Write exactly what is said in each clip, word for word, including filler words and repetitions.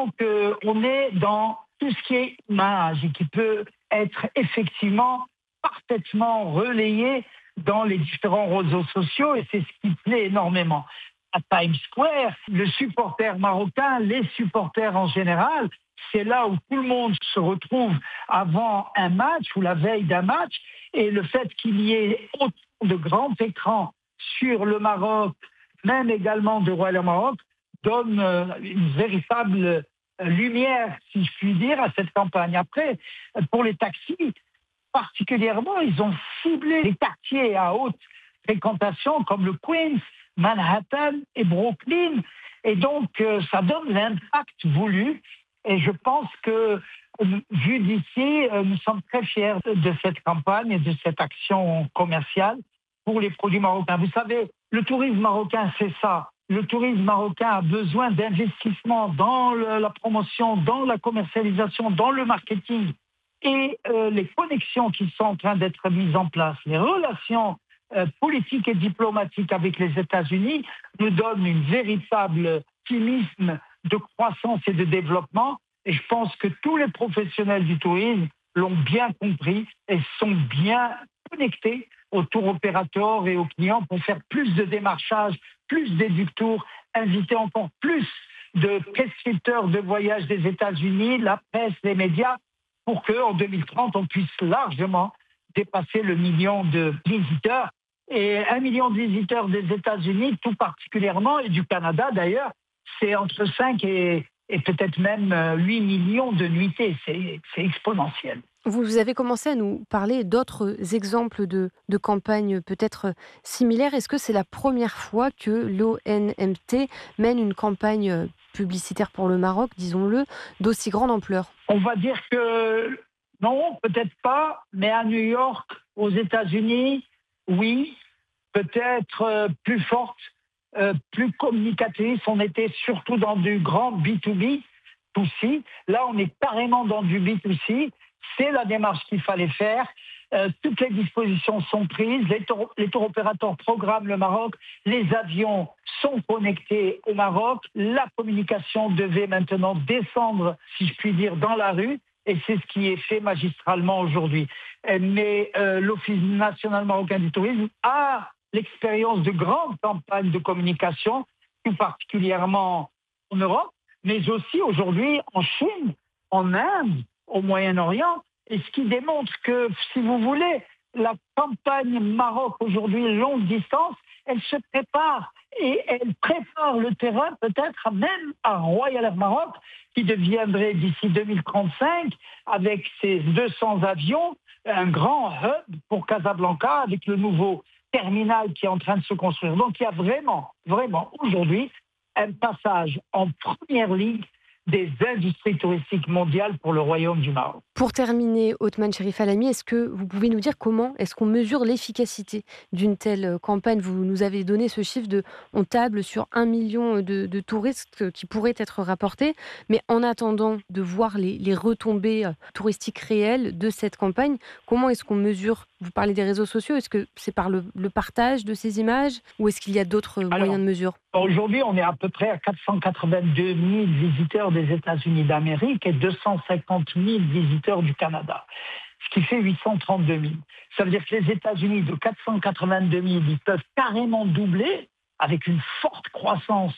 Donc, euh, on est dans tout ce qui est image et qui peut être effectivement parfaitement relayé dans les différents réseaux sociaux, et c'est ce qui plaît énormément. À Times Square, le supporter marocain, les supporters en général, c'est là où tout le monde se retrouve avant un match ou la veille d'un match, et le fait qu'il y ait autant de grands écrans sur le Maroc, même également de Royal Maroc, donne une véritable lumière, si je puis dire, à cette campagne. Après, pour les taxis, particulièrement, ils ont ciblé les quartiers à haute fréquentation comme le Queens, Manhattan et Brooklyn. Et donc, euh, ça donne l'impact voulu. Et je pense que, vu d'ici, euh, nous sommes très fiers de cette campagne et de cette action commerciale pour les produits marocains. Vous savez, le tourisme marocain, c'est ça. Le tourisme marocain a besoin d'investissement dans le, la promotion, dans la commercialisation, dans le marketing. Et euh, les connexions qui sont en train d'être mises en place, les relations euh, politiques et diplomatiques avec les États-Unis nous donnent une véritable optimisme de croissance et de développement. Et je pense que tous les professionnels du tourisme l'ont bien compris et sont bien connectés aux tour opérateurs et aux clients pour faire plus de démarchage, plus d'éductours, inviter encore plus de prescripteurs de voyage des États-Unis, la presse, les médias, pour qu'en deux mille trente, on puisse largement dépasser le million de visiteurs. Et un million de visiteurs des États-Unis, tout particulièrement, et du Canada d'ailleurs, c'est entre cinq et, et peut-être même huit millions de nuitées. C'est, c'est exponentiel. Vous avez commencé à nous parler d'autres exemples de, de campagnes peut-être similaires. Est-ce que c'est la première fois que l'O N M T mène une campagne publicitaire pour le Maroc, disons-le, d'aussi grande ampleur? On va dire que non, peut-être pas, mais à New York, aux États-Unis, oui, peut-être euh, plus forte, euh, plus communicatrice. On était surtout dans du grand B deux B, B deux C. Là, on est carrément dans du B deux C. C'est la démarche qu'il fallait faire. Euh, toutes les dispositions sont prises. Les tour, les tour opérateurs programment le Maroc. Les avions sont connectés au Maroc. La communication devait maintenant descendre, si je puis dire, dans la rue. Et c'est ce qui est fait magistralement aujourd'hui. Mais euh, l'Office national marocain du tourisme a l'expérience de grandes campagnes de communication, tout particulièrement en Europe, mais aussi aujourd'hui en Chine, en Inde, au Moyen-Orient, et ce qui démontre que, si vous voulez, la campagne Maroc aujourd'hui longue distance, elle se prépare et elle prépare le terrain peut-être même à Royal Air Maroc, qui deviendrait d'ici deux mille trente-cinq, avec ses deux cents avions, un grand hub pour Casablanca, avec le nouveau terminal qui est en train de se construire. Donc il y a vraiment, vraiment aujourd'hui un passage en première ligue des industries touristiques mondiales pour le Royaume du Maroc. Pour terminer, Othman Cherif Alami, est-ce que vous pouvez nous dire comment est-ce qu'on mesure l'efficacité d'une telle campagne? Vous nous avez donné ce chiffre de on table sur un million de, de touristes qui pourraient être rapportés, mais en attendant de voir les, les retombées touristiques réelles de cette campagne, comment est-ce qu'on mesure? Vous parlez des réseaux sociaux, est-ce que c'est par le, le partage de ces images ou est-ce qu'il y a d'autres Alors, moyens de mesure? Aujourd'hui, on est à peu près à quatre cent quatre-vingt-deux mille visiteurs des États-Unis d'Amérique et deux cent cinquante mille visiteurs du Canada, ce qui fait huit cent trente-deux mille. Ça veut dire que les États-Unis, de quatre cent quatre-vingt-deux mille, ils peuvent carrément doubler avec une forte croissance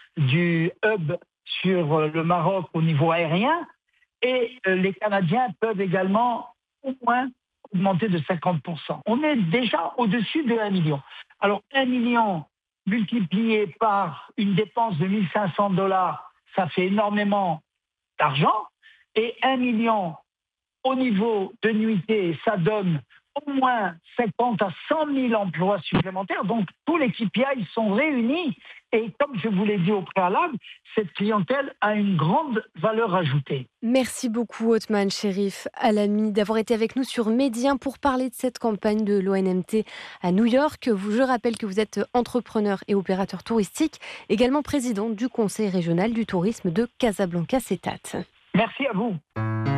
du hub sur le Maroc au niveau aérien, et les Canadiens peuvent également au moins augmenter de cinquante pour cent. On est déjà au-dessus de un million. Alors un million multiplié par une dépense de mille cinq cents dollars, ça fait énormément d'argent. Et un million au niveau de nuitée, ça donne au moins cinquante à cent mille emplois supplémentaires. Donc, tous les K P I sont réunis. Et comme je vous l'ai dit au préalable, cette clientèle a une grande valeur ajoutée. Merci beaucoup, Othman Cherif Alami, d'avoir été avec nous sur Média pour parler de cette campagne de l'O N M T à New York. Je rappelle que vous êtes entrepreneur et opérateur touristique, également président du Conseil régional du tourisme de Casablanca-Cétat. Merci à vous.